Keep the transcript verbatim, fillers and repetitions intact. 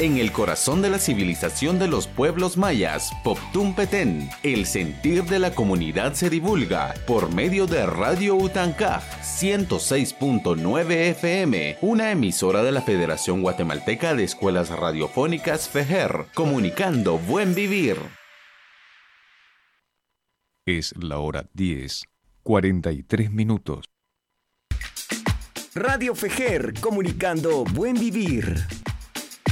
en el corazón de la civilización de los pueblos mayas, Poptún Petén. El sentir de la comunidad se divulga por medio de Radio Utancaj ciento seis punto nueve F M, una emisora de la Federación Guatemalteca de Escuelas Radiofónicas FEJER, comunicando buen vivir. Es la hora diez, cuarenta y tres minutos. Radio FEJER, comunicando buen vivir.